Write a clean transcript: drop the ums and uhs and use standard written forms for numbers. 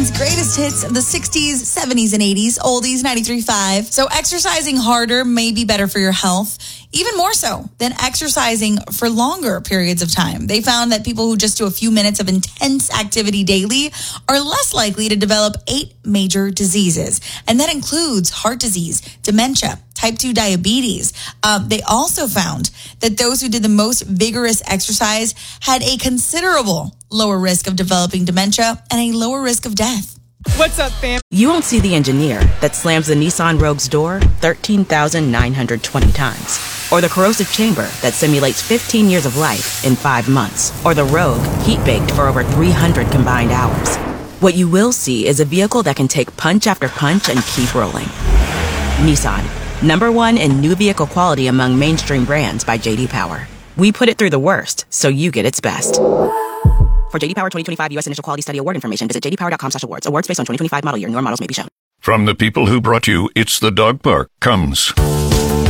Nissan's greatest hits of the 60s, 70s, and 80s, oldies, 93.5. So exercising harder may be better for your health, even more so than exercising for longer periods of time. They found that people who just do a few minutes of intense activity daily are less likely to develop 8 major diseases. And that includes heart disease, dementia, type 2 diabetes. They also found that those who did the most vigorous exercise had a considerable lower risk of developing dementia and a lower risk of death. What's up, fam? You won't see the engineer that slams the Nissan Rogue's door 13,920 times. Or the corrosive chamber that simulates 15 years of life in 5 months. Or the Rogue heat-baked for over 300 combined hours. What you will see is a vehicle that can take punch after punch and keep rolling. Nissan. #1 in new vehicle quality among mainstream brands by J.D. Power. We put it through the worst, so you get its best. For J.D. Power 2025 U.S. Initial Quality Study Award information, visit jdpower.com/awards. Awards based on 2025 model year. Newer models may be shown. From the people who brought you It's the Dog Park comes